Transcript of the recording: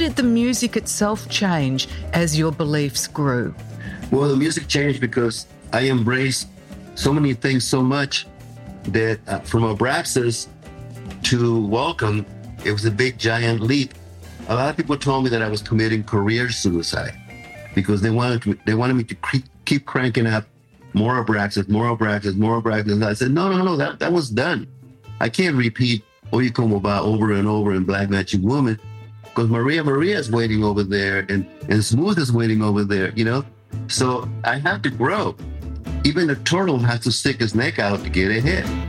did the music itself change as your beliefs grew? Well, the music changed because I embraced so many things so much that from Abraxas to Welcome, it was a big, giant leap. A lot of people told me that I was committing career suicide because they wanted me to keep cranking up more Abraxas. And I said, no, that was done. I can't repeat Oye Como Va over and over in Black Magic Woman because Maria is waiting over there and Smooth is waiting over there, you know? So I have to grow. Even a turtle has to stick his neck out to get ahead.